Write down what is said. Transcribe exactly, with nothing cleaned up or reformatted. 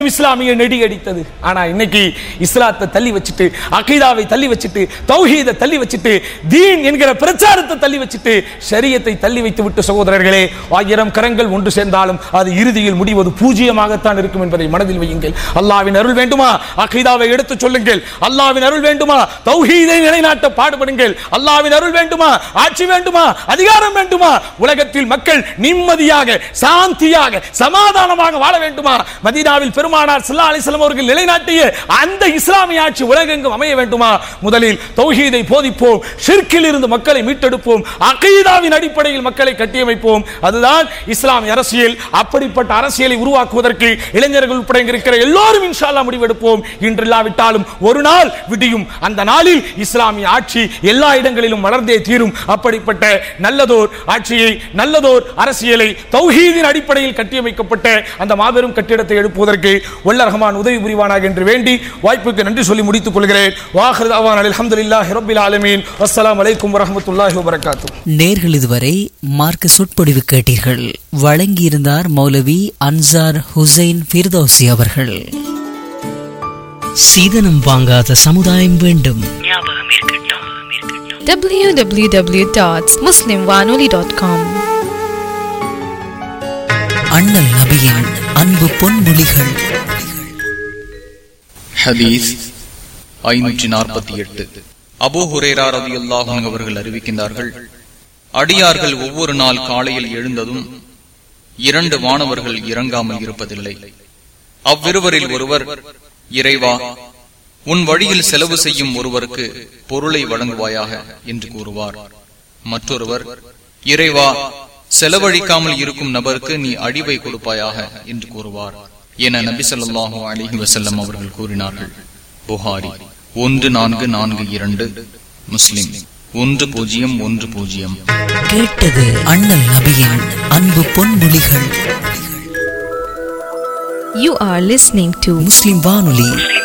இஸ்லாமிய நெடி அடித்தது. ஆனா இன்னைக்கு இஸ்லாத்தை தள்ளி வச்சுட்டு, அகீதாவை தள்ளி வச்சுட்டு, தௌஹீதை தள்ளி வச்சுட்டு, தீன் என்கிற பிரச்சாரத்தை தள்ளி வச்சுட்டு, ஷரியத்தை தள்ளி வைத்து விட்டு சகோதரர்களே, ஆயிரம் கரங்கள் ஒன்று சேர்ந்தாலும் அது இறுதியில் முடிவது பூஜ்ஜியமாகத்தான் இருக்கும் என்பதை மனதில் வையுங்கள். அல்லாஹ்வின் அருள் வேண்டுமா, அகீதாவை எடுத்து சொல்லுங்கள். அல்லாஹ்வின் அருள் வேண்டுமா, தௌஹீதை நிலைநாட்ட பாடுபடுங்கள். அல்லாஹ்வின் அருள் வேண்டுமா, ஆட்சி வேண்டுமா, அதிகாரம் வேண்டுமா, உலகத்தில் மக்கள் நிம்மதியாக, சாந்தியாக, சமாதானமாக வாழ வேண்டுமா, மதீனாவில் பெரும் பெருமானார் ஸல்லல்லாஹு அலைஹி வஸல்லம் அவர்கள் நிலைநாட்டிய அந்த இஸ்லாமிய ஆட்சி உலகெங்கும் அமைய வேண்டுமா, முதலில் தௌஹீதை போதிப்போம், ஷிர்கில் இருந்து மக்களை மீட்டெடுப்போம், அகீதாவின் அடிப்படையில் மக்களை கட்டியமைப்போம். அதுதான் இஸ்லாமிய அரசியல். அப்படிப்பட்ட அரசியலை உருவாக்குவதற்கு இளைஞர்கள் உட்பட இருக்கிற எல்லோரும் இன்ஷா அல்லாஹ் முடிவெடுப்போம். இன்று இல்லாவிட்டாலும் ஒரு நாள் விடியும். அந்த நாளில் இஸ்லாமிய ஆட்சி எல்லா இடங்களிலும் வளர்ந்தே தீரும். அப்படிப்பட்ட நல்லதோர் ஆட்சியை, நல்லதோர் அரசியலை தௌஹீதின் அடிப்படையில் கட்டியமைக்கப்பட்ட அந்த மாபெரும் கட்டிடத்தை எழுப்புவதற்கு வல்ல ரஹ்மான் உதவி புரிவானாக என்று வேண்டி வாய்ப்புக்கு நன்றி சொல்லி முடித்துக் கொள்கிறேன். வாஹிரு தஅவானா அல்ஹம்துலில்லாஹி ரப்பில் ஆலமீன். அஸ்ஸலாமு அலைக்கும் வரஹ்மத்துல்லாஹி வபரகாத்துஹு. நேர்கள் இதுவரை மார்க்க சொற்பொழிவு கேட்டீர்கள். வழங்கியிருந்தார் மௌலவி அன்சார் ஹுசைன் ஃபிர்தௌசி அவர்கள். சீதனம் வாங்காத சமுதாயம் வேண்டும். ஞாபகம் இருக்கட்டும். டபிள்யூ டபிள்யூ டபிள்யூ டாட் முஸ்லிம் வானொலி டாட் காம். அண்ணல் நபியின் அன்பு பொன்மொழிகள். ஹதீஸ் ஐநூற்றி நாற்பத்தி எட்டு. அபூ ஹுரைரா ரலியல்லாஹு அன்ஹு அவர்கள் அறிவிக்கின்றார்கள், அடியார்கள் ஒவ்வொரு நாள் காலையில் எழுந்ததும் இரண்டு வானவர்கள் இறங்காமல் இருப்பதில்லை. அவ்விருவரில் ஒருவர், இறைவா, உன் வழியில் செலவு செய்யும் ஒருவருக்கு பொருளை வழங்குவாயாக என்று கூறுவார். மற்றொருவர், இறைவா, செலவழிக்காமல் இருக்கும் நபருக்கு நீ அழிவை கொடுப்பாயாக என்று கூறுவார் என நபி ஸல்லல்லாஹு அலைஹி வஸல்லம் அவர்கள் கூறினார்கள். புகாரி ஒன்று நான்கு நான்கு இரண்டு, முஸ்லிம் ஒன்று பூஜ்ஜியம் ஒன்று பூஜ்ஜியம். கேட்டது அண்ணல் நபியின் அன்பு பொன்மொழிகள். You are listening to முஸ்லிம் வானொலி.